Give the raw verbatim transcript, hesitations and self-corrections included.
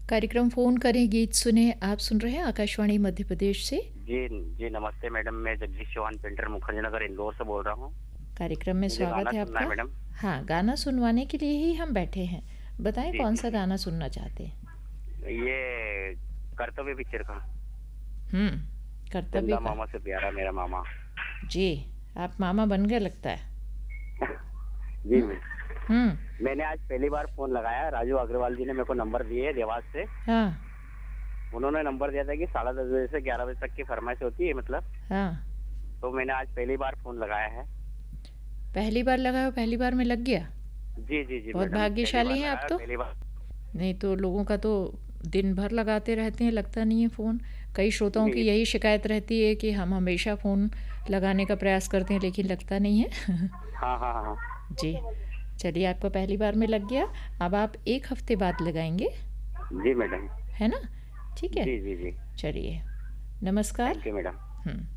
कार्यक्रम फ़ोन करें गीत सुने। आप सुन रहे हैं आकाशवाणी मध्य प्रदेश से। जी जी नमस्ते मैडम, मैं जगदीश चौहान पेंटर मुखर्जी नगर इंदौर से बोल रहा हूँ। कार्यक्रम में मुझे गाना स्वागत है सुनना है आपका। मैडम। हाँ, गाना सुनवाने के लिए ही हम बैठे हैं। बताएं जी कौन जी सा जी गाना सुनना चाहते हैं। ये कर्तव्य पिक्चर का हम्म कर्तव्य चंदा का। मामा से प्यारा मेरा मामा। जी, आप मामा बन गए लगता है। जी हम्म मैम, हम्म मैंने आज पहली बार फोन लगाया। राजू अग्रवाल जी ने मेरे को नंबर दिए है देवास से। हाँ उन्होंने नंबर दिया था कि साढ़े दस बजे से ग्यारह बजे तक की फरमाइश होती है मतलब। हाँ। तो मैंने आज पहली बार फोन लगाया है। पहली बार लगाओ, पहली बार में लग गया। जी जी जी बहुत मैडम, पहली भाग्यशाली बार हैं आप लगाया तो। पहली बार। नहीं तो लोगों का तो दिन भर लगाते रहते हैं, लगता नहीं है फ़ोन। कई श्रोताओं की जी यही शिकायत रहती है कि हम हमेशा फ़ोन लगाने का प्रयास करते हैं लेकिन लगता नहीं है। हाँ हाँ हाँ। जी, चलिए आपको पहली बार में लग गया। अब आप एक हफ्ते बाद लगाएंगे, जी मैडम। है ना? ठीक है, जी जी जी चलिए, नमस्कार। Thank you madam. हम्म